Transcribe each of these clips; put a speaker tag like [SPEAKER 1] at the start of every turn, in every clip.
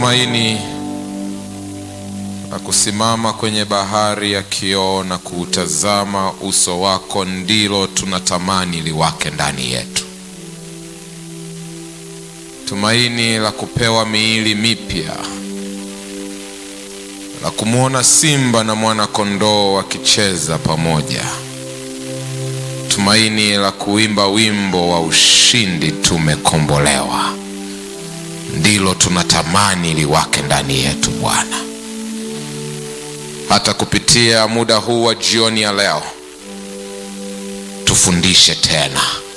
[SPEAKER 1] Tumaini la kusimama kwenye bahari ya kioo na kuutazama uso wako ndilo tunatamani liwake ndani yetu. Tumaini la kupewa miili mipya, la kumuona simba na mwana kondoo wakicheza pamoja. Tumaini la kuimba wimbo wa ushindi, tumekombolewa, ndilo tunatamani liwake ndani yetu Bwana. Hata kupitia muda huu wa jioni ya leo, tufundishe tena.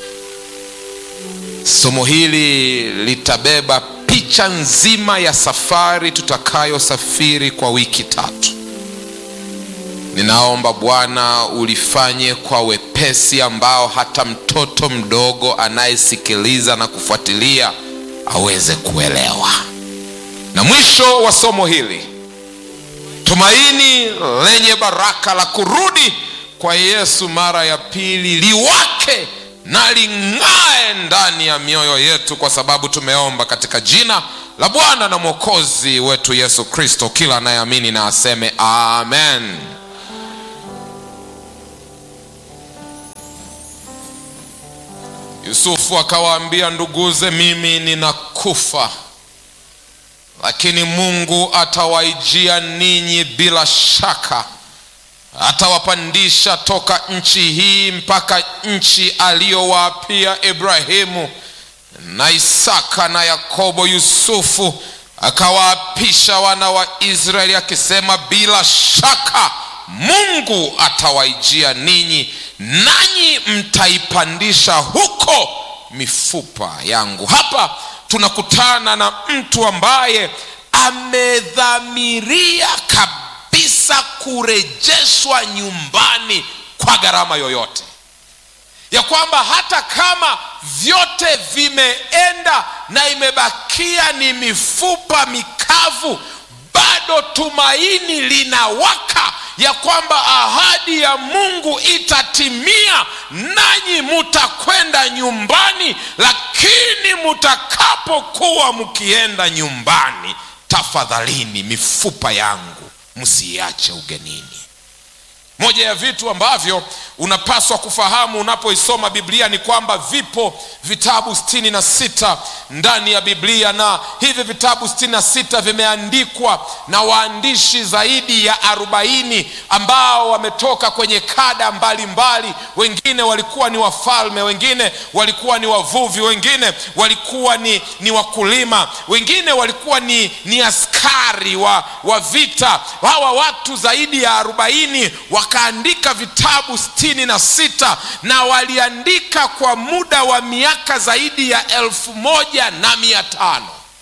[SPEAKER 1] Somo hili litabeba picha nzima ya safari tutakayosafiri kwa wiki 3. Ninaomba Bwana ulifanye kwa wepesi ambao hata mtoto mdogo anayesikiliza na kufuatilia aweze kuelewa. Na mwisho wa somo hili, tumaini lenye baraka la kurudi kwa Yesu mara ya pili liwake na ling'ae ndani ya mioyo yetu, kwa sababu tumeomba katika jina la Bwana na Mwokozi wetu Yesu Kristo. Kila anayeamini na aseme amen. Yusufu akawaambia nduguze, mimi ninakufa, lakini Mungu atawaijia ninyi bila shaka, atawapandisha toka nchi hii mpaka nchi aliyowaapia Ibrahimu na Isaka na Yakobo. Yusufu akawaapisha wana wa Israeli akisema, bila shaka Mungu atawaijia ninyi, nanyi mtaipandisha huko mifupa yangu. Hapa tunakutana na mtu ambaye amedhamiria kabisa kurejeshwa nyumbani kwa gharama yoyote, ya kwamba hata kama vyote vimeenda na imebakia ni mifupa mikavu, bado tumaini linawaka ya kwamba ahadi ya Mungu itatimia, nanyi mutakwenda nyumbani. Lakini mutakapokuwa mkienda nyumbani, tafadhalini mifupa yangu msiache ugenini. Moja ya vitu ambavyo unapaswa kufahamu unapoisoma Biblia ni kwamba vipo vitabu 66 ndani ya Biblia, na hivi vitabu 66 vimeandikwa na waandishi zaidi ya 40 ambao wametoka kwenye kada mbalimbali. Wengine walikuwa ni wafalme, wengine walikuwa ni wavuvi, wengine walikuwa ni wakulima, wengine walikuwa ni askari wa vita. Hawa watu zaidi ya 40 wakaandika vitabu 66, na waliandika kwa muda wa miaka zaidi ya 1500.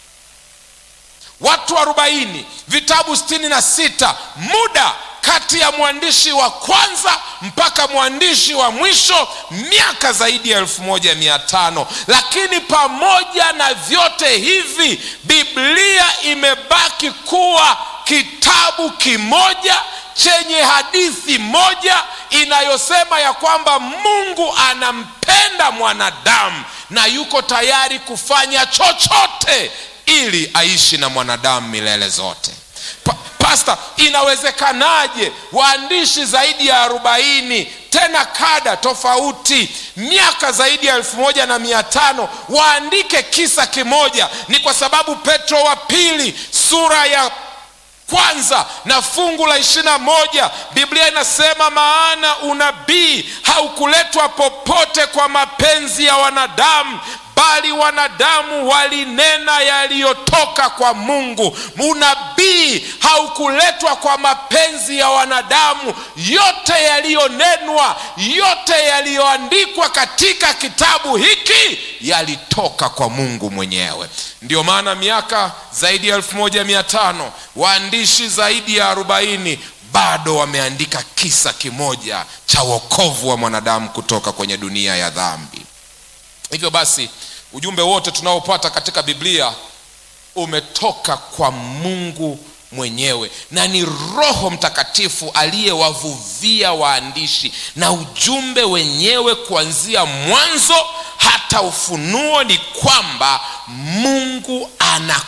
[SPEAKER 1] Watu 40, vitabu 66, muda kati ya mwandishi wa kwanza mpaka mwandishi wa mwisho miaka zaidi ya 1500. Lakini pamoja na vyote hivi, Biblia imebaki kuwa kitabu kimoja chenye hadithi moja inayosema ya kwamba Mungu anampenda mwanadamu na yuko tayari kufanya chochote ili aishi na mwanadamu milele zote. Pastor, inawezekanaje waandishi zaidi ya 40, tena kada tofauti, miaka zaidi ya 1500 waandike kisa kimoja? Ni kwa sababu Petro wa pili sura ya kwanza na fungu la 21, Biblia inasema, maana unabii haukuletwa popote kwa mapenzi ya wanadamu, bali wanadamu walinena yaliyotoka kwa Mungu. Unabii haukuletwa kwa mapenzi ya wanadamu. Yote yaliyonenwa, yote yaliyoandikwa katika kitabu hiki yalitoka kwa Mungu mwenyewe. Ndio maana miaka zaidi ya 1500, waandishi zaidi ya 40 bado wameandika kisa kimoja cha wokovu wa mwanadamu kutoka kwenye dunia ya dhambi. Hivyo basi, ujumbe wote tunaopata katika Biblia umetoka kwa Mungu mwenyewe, na ni Roho Mtakatifu aliyewavuvia waandishi, na ujumbe wenyewe kuanzia mwanzo hata Ufunuo ni kwamba Mungu anakupenda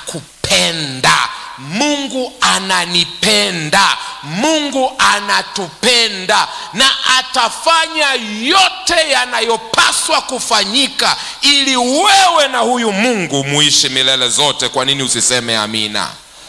[SPEAKER 1] anatupenda. Mungu ananipenda, Mungu anatupenda, na atafanya yote yanayopaswa kufanyika ili wewe na huyu Mungu muishi milele zote. Kwa nini usiseme amina?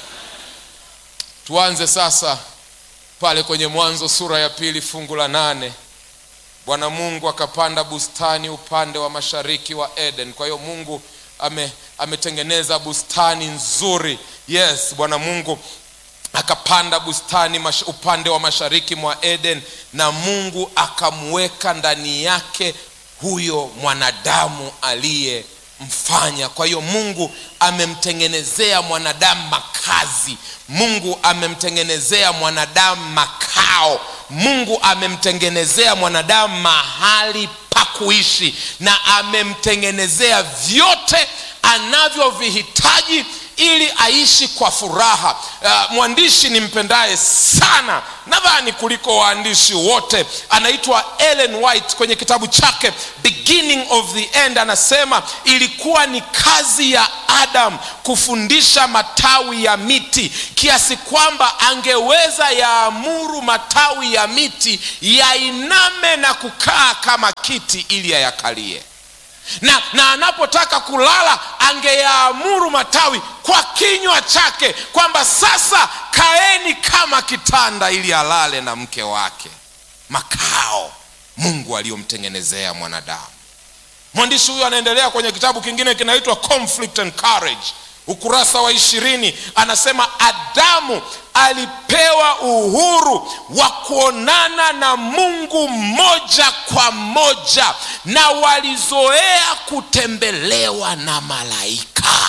[SPEAKER 1] Tuanze sasa pale kwenye Mwanzo sura ya 2 fungu la 8. Bwana Mungu akapanda bustani upande wa mashariki wa Eden. Kwa hiyo Mungu ametengeneza bustani nzuri. Yes, Bwana Mungu akapanda bustani upande wa mashariki mwa Eden, na Mungu akamweka ndani yake huyo mwanadamu aliyemfanya. Kwa hiyo Mungu amemtengenezea mwanadamu makazi, Mungu amemtengenezea mwanadamu makao, Mungu amemtengenezea mwanadamu mahali pa kuishi, na amemtengenezea vyote anavyovihitaji ili aishi kwa furaha. Mwandishi nimpendaye sana, nadhani kuliko waandishi wote, anaitwa Ellen White. Kwenye kitabu chake Beginning of the End anasema ilikuwa ni kazi ya Adam kufundisha matawi ya miti, kiasi kwamba angeweza yaamuru matawi ya miti yainame na kukaa kama kiti ili yakalie. Na anapotaka kulala angeyaamuru matawi kwa kinywa chake kwamba sasa kaeni kama kitanda ili alale na mke wake. Makao Mungu aliyomtengenezea mwanadamu. Mwandishi huyu anaendelea kwenye kitabu kingine kinaitwa Conflict and Courage, ukurasa wa 20, anasema Adamu alipewa uhuru wa kuonana na Mungu moja kwa moja, na walizoea kutembelewa na malaika.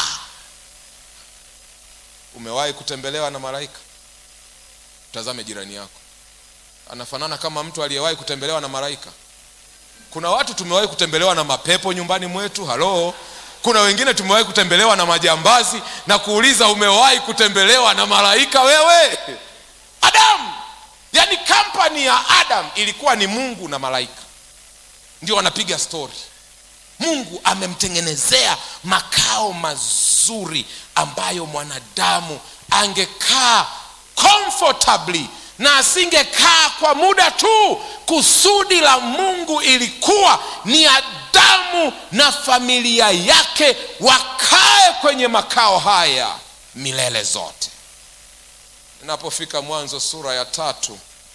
[SPEAKER 1] Umewahi kutembelewa na malaika? Tazame jirani yako, anafanana kama mtu aliyewahi kutembelewa na malaika. Kuna watu tumewahi kutembelewa na mapepo nyumbani mwetu. Halo. Kuna wengine tumewahi kutembelewa na majambazi, na kuuliza umewahi kutembelewa na malaika wewe? Adam, yani kampani ya Adam ilikuwa ni Mungu na malaika, ndio wanapiga story. Mungu amemtengenezea makao mazuri ambayo mwanadamu angekaa comfortably, na asingekaa kwa muda tu. Kusudi la Mungu ilikuwa ni Adamu na familia yake wakae kwenye makao haya milele zote. Ninapofika Mwanzo sura ya 3,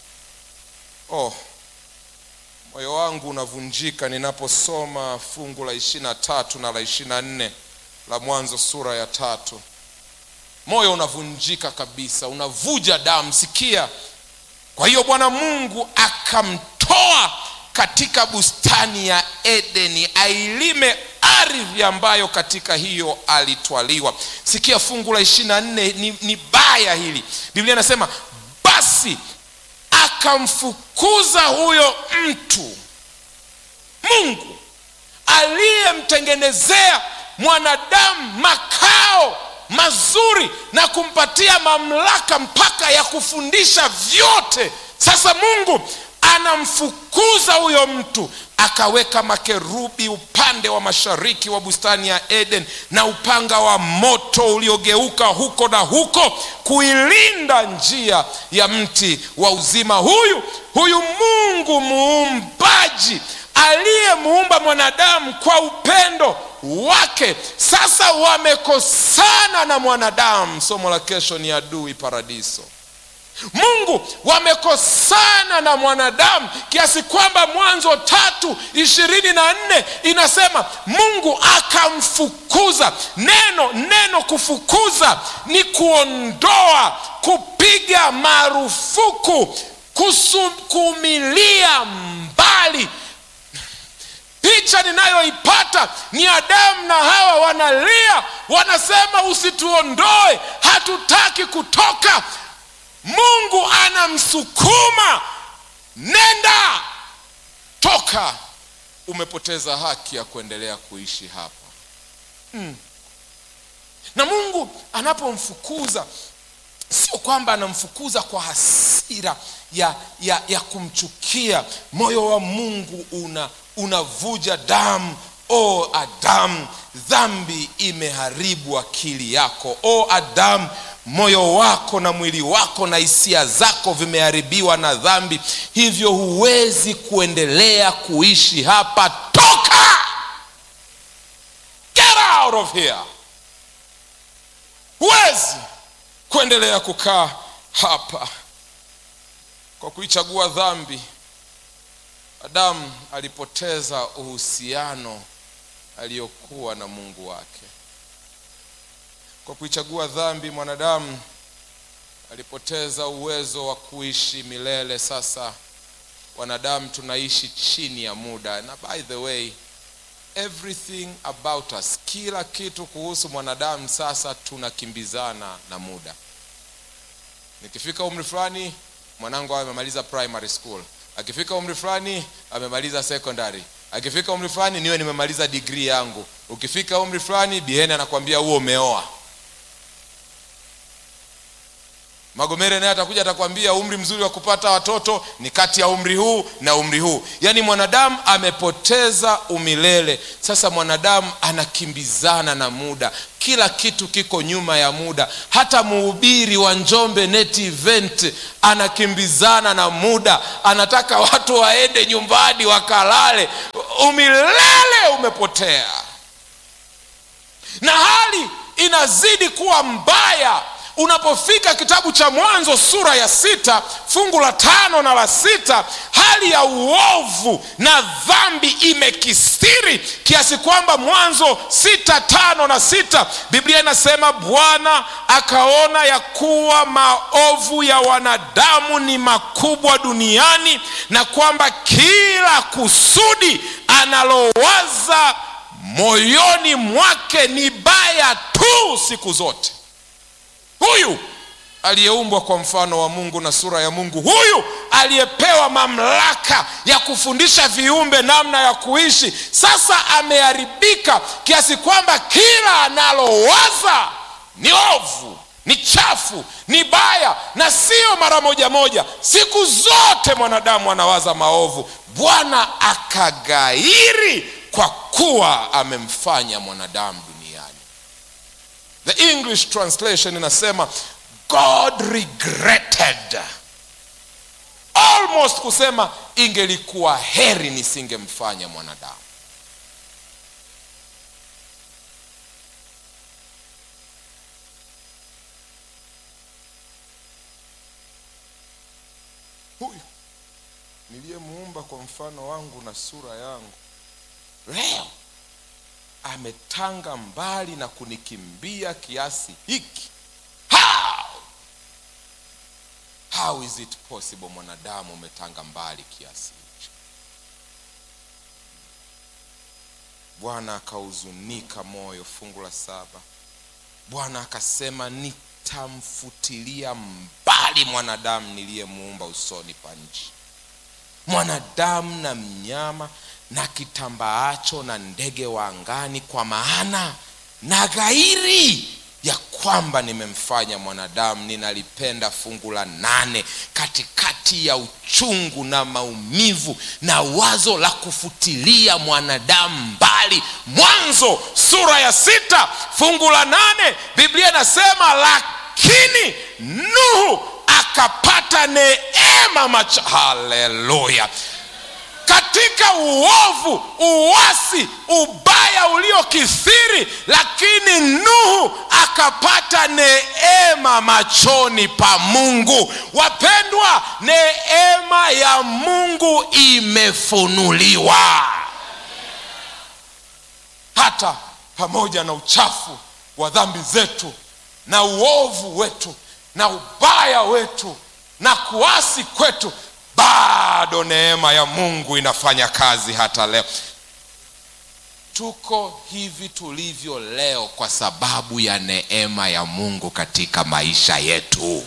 [SPEAKER 1] moyo wangu unavunjika ninaposoma fungu la 23 na la 24 la Mwanzo sura ya 3. Moyo unavunjika kabisa, unavuja damu. Sikia. Kwa hiyo Bwana Mungu akamtoa katika bustani ya Edeni ailime ardhi ambayo katika hiyo alitwaliwa. Sikia fungu la 24, ni baya hili. Biblia inasema basi akamfukuza huyo mtu, Mungu aliyemtengenezea mwanadamu makao mazuri na kumpatia mamlaka mpaka ya kufundisha vyote. Sasa Mungu anamfukuza huyo mtu, akaweka makerubi upande wa mashariki wa bustani ya Eden, na upanga wa moto uliogeuka huko na huko kuilinda njia ya mti wa uzima. Huyu Mungu muumbaji aliyemuumba mwanadamu kwa upendo wake, sasa wamekosana na mwanadamu. Somo la kesho ni adui paradiso. Mungu wamekosana na mwanadamu kiasi kwamba Mwanzo 3:24 inasema Mungu akamfukuza. Neno kufukuza ni kuondoa, kupiga marufuku, kusukumilia mbali. Picha ninayoipata ni Adamu na Hawa wanalia, wanasema usituondoe, hatutaki kutoka. Mungu anamsukuma, nenda, toka, umepoteza haki ya kuendelea kuishi hapa. Na Mungu anapomfukuza, sio kwamba anamfukuza kwa hasira ya kumchukia. Moyo wa Mungu unavuja damu O Adamu, dhambi imeharibu akili yako. O Adamu, moyo wako na mwili wako na hisia zako vimeharibiwa na dhambi, hivyo huwezi kuendelea kuishi hapa. Toka! Get out of here! Huwezi kuendelea kukaa hapa. Kwa kuichagua dhambi, Adamu alipoteza uhusiano aliyokuwa na Mungu wake. Kwa kuichagua dhambi, mwanadamu alipoteza uwezo wa kuishi milele. Sasa wanadamu tunaishi chini ya muda. Na by the way, everything about us, kila kitu kuhusu mwanadamu sasa tunakimbizana na muda. Nikifika umri fulani, mwanangu amemaliza primary school. Akifika umri fulani amemaliza secondary. Akifika umri fulani niwe nimemaliza degree yangu. Ukifika umri fulani Bihene anakuambia huo umeoa. Magomere naye atakuja atakwambia umri mzuri wa kupata watoto ni kati ya umri huu na umri huu. Yaani mwanadamu amepoteza umilele. Sasa mwanadamu anakimbizana na muda. Kila kitu kiko nyuma ya muda. Hata mhubiri wa Njombe Net Event anakimbizana na muda. Anataka watu waende nyumbani wakalale. Umilele umepotea. Na hali inazidi kuwa mbaya. Unapofika kitabu cha Mwanzo sura ya 6 fungu la 5 na la 6, hali ya uovu na dhambi imekithiri kiasi kwamba Mwanzo 6:5 na 6 Biblia inasema Bwana akaona ya kuwa maovu ya wanadamu ni makubwa duniani, na kwamba kila kusudi analowaza moyoni mwake ni baya tu siku zote. Huyu aliyeumbwa kwa mfano wa Mungu na sura ya Mungu, huyu aliyepewa mamlaka ya kufundisha viumbe namna ya kuishi, sasa ameharibika kiasi kwamba kila analowaza ni ovu, ni chafu, ni baya, na sio mara moja moja. Siku zote mwanadamu anawaza maovu. Bwana akagairi kwa kuwa amemfanya mwanadamu duniani. The English translation inasema God regretted. Almost kusema ingelikuwa heri nisingemfanya mwanadamu. Huyu niliyemuumba kwa mfano wangu na sura yangu, leo ametanga mbali na kunikimbia kiasi hiki. How is it possible mwanadamu umetanga mbali kiasi hicho? Bwana akahuzunika moyo. Fungu la 7, Bwana akasema nitamfutilia mbali mwanadamu niliyemuumba usoni pa nchi, mwanadamu na mnyama na kitambaacho na ndege wa angani, kwa maana na ghairi ya kwamba nimemfanya mwanadamu. Ninalipenda fungu la 8, katikati ya uchungu na maumivu na wazo la kufutilia mwanadamu mbali. Mwanzo sura ya 6 fungu la 8 Biblia inasema lakini Nuhu akapata neema haleluya. Katika uovu, uasi, ubaya uliokithiri, lakini Nuhu akapata neema machoni pa Mungu. Wapendwa, neema ya Mungu imefunuliwa. Hata pamoja na uchafu wa dhambi zetu na uovu wetu na ubaya wetu na kuasi kwetu, bado neema ya Mungu inafanya kazi hata leo. Tuko hivi tulivyo leo kwa sababu ya neema ya Mungu katika maisha yetu.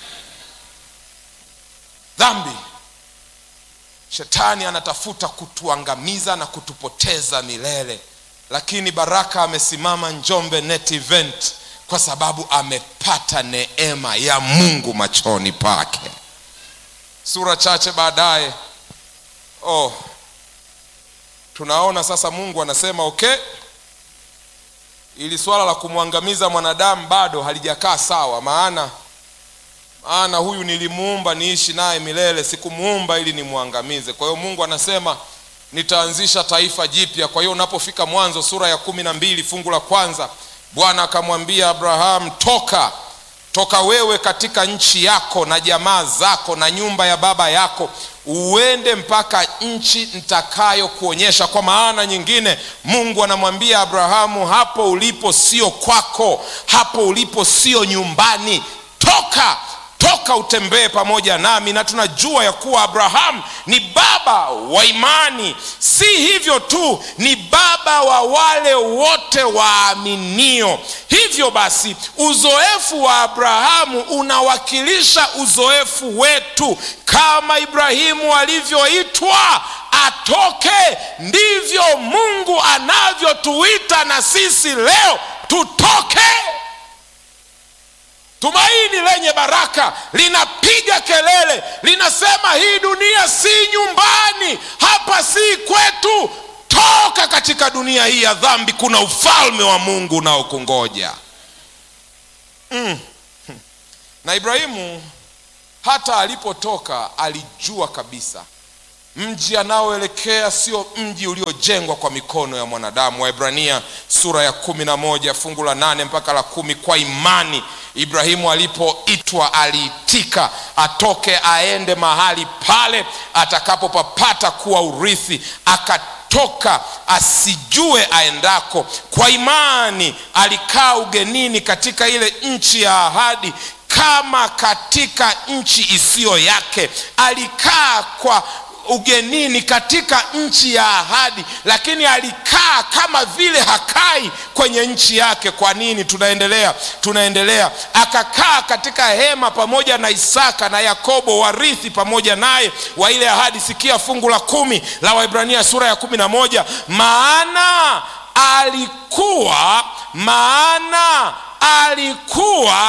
[SPEAKER 1] Dhambi, shetani anatafuta kutuangamiza na kutupoteza milele, lakini Baraka amesimama Njombe Net Event kwa sababu amepata neema ya Mungu machoni pake. Sura chache baadaye, tunaona sasa Mungu anasema okay, ili swala la kumwangamiza mwanadamu bado halijakaa sawa, maana huyu nilimuumba niishi naye milele, sikumuumba ili nimwangamize. Kwa hiyo Mungu anasema nitaanzisha taifa jipya. Kwa hiyo unapofika Mwanzo sura ya 12 fungu la 1, Bwana akamwambia Abraham, toka wewe katika nchi yako na jamaa zako na nyumba ya baba yako, uende mpaka nchi nitakayo kuonyesha. Kwa maana nyingine Mungu anamwambia Abrahamu, hapo ulipo sio kwako, hapo ulipo sio nyumbani, toka utembee pamoja nami. Na tunajua ya kuwa Abraham ni baba wa imani. Si hivyo tu, ni baba wa wale wote waaminio. Hivyo basi uzoefu wa Abrahamu unawakilisha uzoefu wetu. Kama Ibrahimu alivyoitwa atoke, ndivyo Mungu anavyotuita na sisi leo tutoke. Tumaini lenye baraka linapiga kelele, linasema hii dunia si nyumbani, hapa si kwetu. Toka katika dunia hii ya dhambi, kuna ufalme wa Mungu unaokungoja. Na Ibrahimu hata alipotoka alijua kabisa mji anaoelekea sio mji uliojengwa kwa mikono ya mwanadamu. Waebrania sura ya 11 fungu la 8 mpaka la 10. Kwa imani Ibrahimu alipoitwa aliitika atoke aende mahali pale atakapopapata kuwa urithi, akatoka asijue aendako. Kwa imani alikaa ugenini katika ile nchi ya ahadi, kama katika nchi isiyo yake. Alikaa kwa ugenini katika nchi ya ahadi, lakini alikaa kama vile hakai kwenye nchi yake. Kwa nini? Tunaendelea. Akakaa katika hema pamoja na Isaka na Yakobo, warithi pamoja naye wa ile ahadi. Sikia fungu la 10 la Waebrania sura ya 11. Maana alikuwa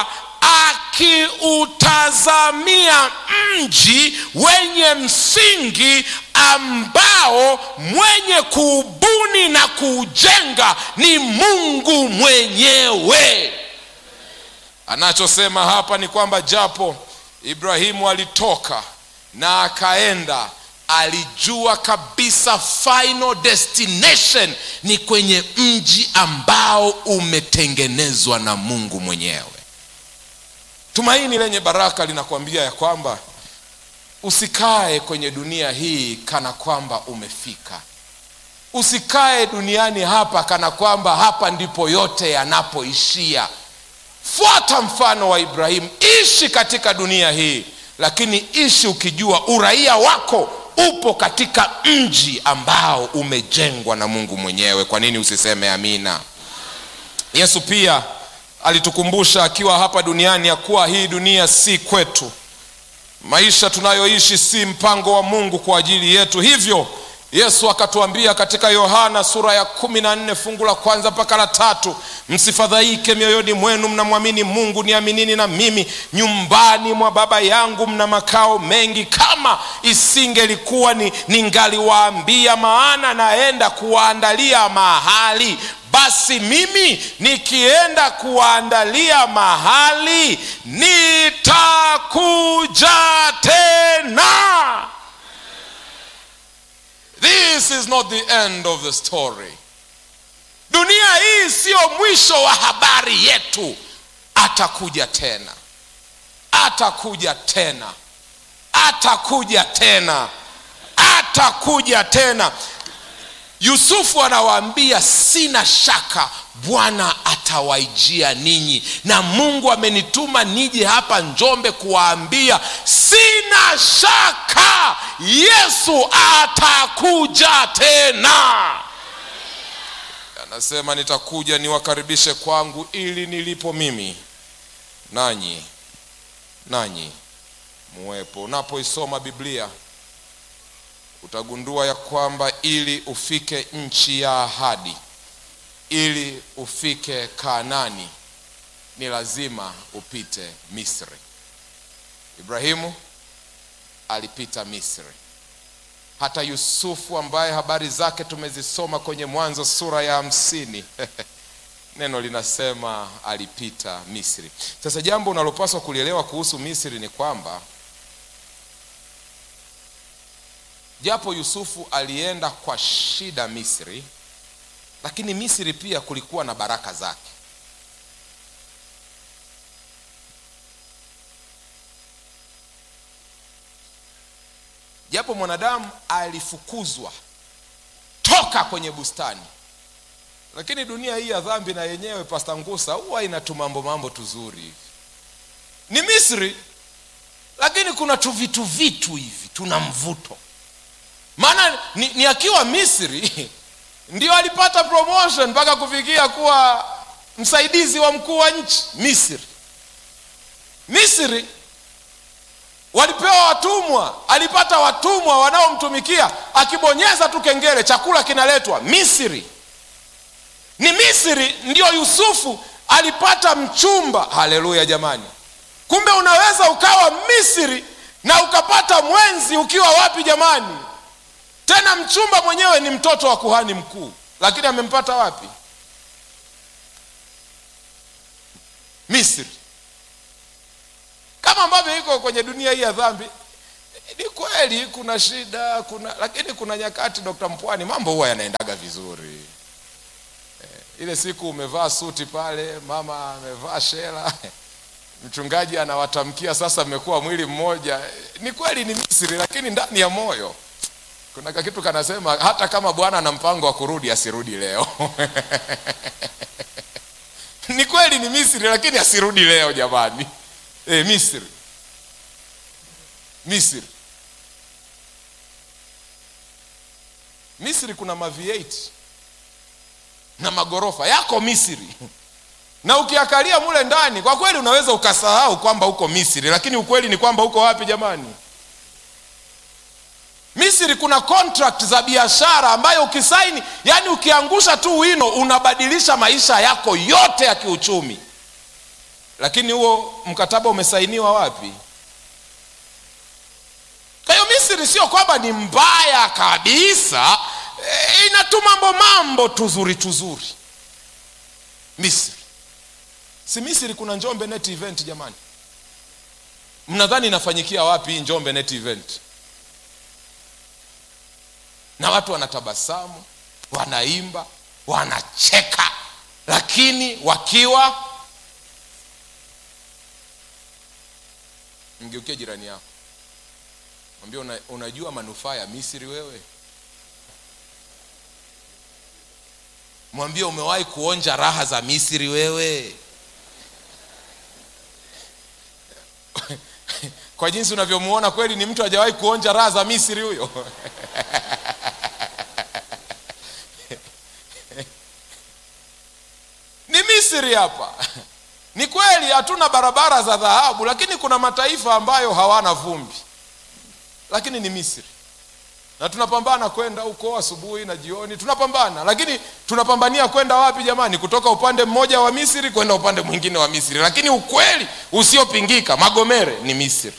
[SPEAKER 1] akiutazamia mji wenye msingi, ambao mwenye kuubuni na kuujenga ni Mungu mwenyewe. Anachosema hapa ni kwamba japo Ibrahimu alitoka na akaenda, alijua kabisa final destination ni kwenye mji ambao umetengenezwa na Mungu mwenyewe. Tumaini lenye baraka linakwambia ya kwamba usikae kwenye dunia hii kana kwamba umefika. Usikae duniani hapa kana kwamba hapa ndipo yote yanapoishia. Fuata mfano wa Ibrahimu. Ishi katika dunia hii, lakini ishi ukijua uraia wako upo katika mji ambao umejengwa na Mungu mwenyewe. Kwa nini usiseme amina? Yesu pia alitukumbusha akiwa hapa duniani ya kuwa hii dunia si kwetu. Maisha tunayoishi si mpango wa Mungu kwa ajili yetu. Hivyo Yesu akatuambia katika Yohana sura ya 14 fungu la 1 mpaka la 3, msifadhaike mioyoni mwenu, mnamwamini Mungu, niaminini na mimi. Nyumbani mwa Baba yangu mna makao mengi, kama isingelikuwa ningaliwaambia, maana naenda kuwaandalia mahali. Basi mimi nikienda kuandalia mahali, nitakuja tena. This is not the end of the story. Dunia hii sio mwisho wa habari yetu. Atakuja tena. Atakuja tena. Atakuja tena. Atakuja tena. Yusufu anawaambia, sina shaka Bwana atawaijia ninyi, na Mungu amenituma nije hapa Njombe kuwaambia sina shaka Yesu atakuja tena. Anasema nitakuja niwakaribishe kwangu, ili nilipo mimi nanyi muwepo. Unapoisoma Biblia utagundua ya kwamba ili ufike nchi ya ahadi, ili ufike Kanaani, ni lazima upite Misri. Ibrahimu alipita Misri. Hata Yusufu ambaye habari zake tumezisoma kwenye Mwanzo sura ya 50 neno linasema alipita Misri. Sasa jambo unalopaswa kulielewa kuhusu Misri ni kwamba japo Yusufu alienda kwa shida Misri, lakini Misri pia kulikuwa na baraka zake. Japo mwanadamu alifukuzwa toka kwenye bustani, lakini dunia hii ya dhambi na yenyewe, Pastor Ngusa, huwa inatumambo tuzuri hivi. Ni Misri, lakini kuna vitu hivi tuna mvuto. Maana ni akiwa Misri ndio alipata promotion mpaka kufikia kuwa msaidizi wa mkuu wa nchi. Misri walipewa watumwa, alipata watumwa wanaomtumikia, akibonyeza tu kengele chakula kinaletwa. Ni Misri ndio Yusufu alipata mchumba. Haleluya jamani. Kumbe unaweza ukawa Misri na ukapata mwenzi ukiwa wapi jamani? Tena mchumba mwenyewe ni mtoto wa kuhani mkuu, lakini amempata wapi? Misri. Kama ambavyo iko kwenye dunia hii ya dhambi, ni kweli kuna shida, lakini kuna nyakati Dr. Mpwani mambo huwa yanaendaga vizuri. Ile siku umevaa suti pale, mama amevaa shela, mchungaji anawatamkia sasa mmekuwa mwili mmoja. Ni kweli ni Misri, lakini ndani ya moyo kuna kitu kanasema hata kama Bwana ana mpango wa kurudi asirudi leo. Ni kweli ni Misri, lakini asirudi leo jamani. Misri kuna V8 na magorofa yako Misri. Na ukiangalia mule ndani, kwa kweli unaweza ukasahau kwamba uko Misri, lakini ukweli ni kwamba uko wapi jamani? Misri kuna contract za biashara ambayo ukisaini, yani ukiangusha tu wino unabadilisha maisha yako yote ya kiuchumi. Lakini huo mkataba umesainiwa wapi? Kwa hiyo Misri sio kwamba ni mbaya kabisa, inatuma mambo tuzuri. Misri kuna Njombe Net Event jamani. Mnadhani inafanyikia wapi Njombe Net Event? Na watu wanatabasamu, wanaimba, wanacheka, lakini wakiwa. Mgeukie jirani yako, mwambie unajua manufaa ya Misri wewe? Mwambie umewahi kuonja raha za Misri wewe? Kwa jinsi unavyomuona kweli ni mtu hajawahi kuonja raha za Misri huyo. Ni Misri hapa. Ni kweli hatuna barabara za dhahabu, lakini kuna mataifa ambayo hawana vumbi. Lakini ni Misri. Na tunapambana kwenda huko asubuhi na jioni, tunapambana. Lakini tunapambania kwenda wapi jamani? Kutoka upande mmoja wa Misri kwenda upande mwingine wa Misri. Lakini ukweli usiopingika, Magomere ni Misri.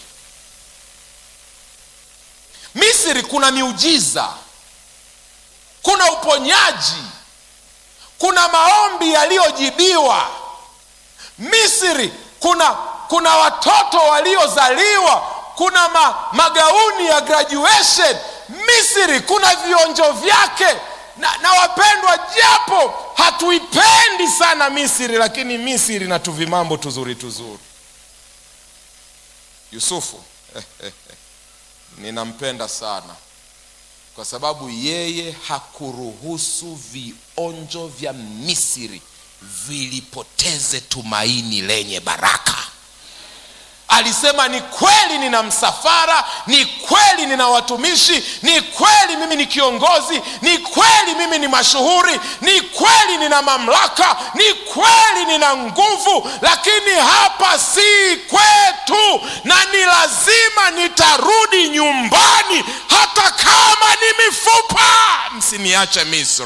[SPEAKER 1] Misri kuna miujiza, kuna uponyaji, kuna maombi yaliyojibiwa. Misri kuna watoto waliozaliwa, kuna magauni ya graduation. Misri kuna vionjo vyake. Na wapendwa, japo hatuipendi sana Misri, lakini Misri na tuvimambo tuzuri. Yusufu ninampenda sana kwa sababu yeye hakuruhusu vionjo vya Misri vilipoteze tumaini lenye baraka. Alisema ni kweli nina msafara, ni kweli nina watumishi, ni kweli mimi ni kiongozi, ni kweli mimi ni mashuhuri, ni kweli nina mamlaka, ni kweli nina nguvu, lakini hapa si kwetu na ni lazima nitarudi nyumbani hata kama ni mifupa. Msiniache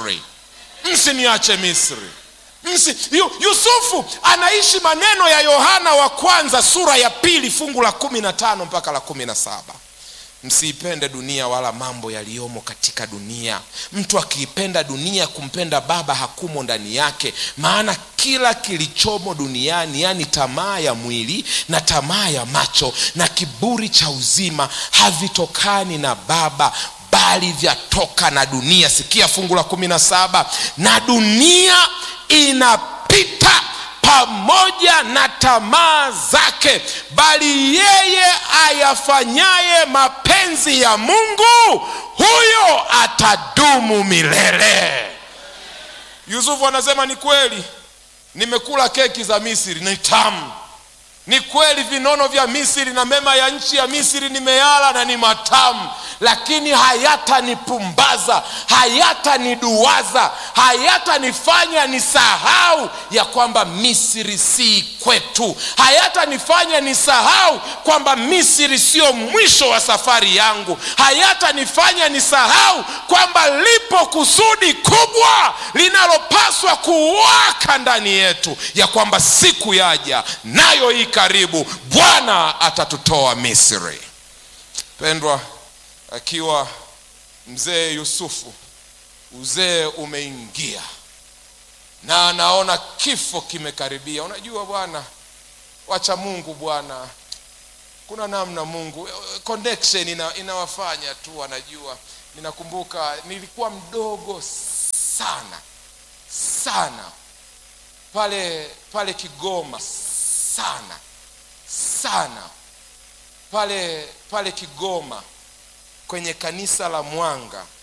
[SPEAKER 1] Misri. Yusufu anaishi maneno ya Yohana wa kwanza sura ya 2 fungu la 15 mpaka la 17. msiipende dunia wala mambo yaliyomo katika dunia. Mtu akiipenda dunia, kumpenda Baba hakumo ndani yake. Maana kila kilichomo duniani, yani tamaa ya mwili na tamaa ya macho na kiburi cha uzima, havitokani na Baba, bali vyatoka na dunia. Sikia fungu la 17, na dunia inapita pamoja na tamaa zake, bali yeye ayafanyaye mapenzi ya Mungu, huyo atadumu milele. Yusufu anasema ni kweli, nimekula keki za Misri, ni tamu. Ni kweli vinono vya Misri na mema ya nchi ya Misri nimeyala na ni matamu, lakini hayatanipumbaza, hayataniduwaza, hayatanifanya nisahau ya kwamba Misri si kwetu, hayatanifanya nisahau kwamba Misri sio mwisho wa safari yangu, hayatanifanya nisahau kwamba lipo kusudi kubwa linalopaswa kuwaka ndani yetu, ya kwamba siku yaja nayo hii karibu, Bwana atatutoa Misri. Pendwa, akiwa mzee Yusufu, uzee umeingia na anaona kifo kimekaribia. Unajua bwana, wacha Mungu bwana, kuna namna Mungu connection inawafanya tu wanajua. Ninakumbuka nilikuwa mdogo sana pale Kigoma, sana pale Kigoma kwenye kanisa la Mwanga.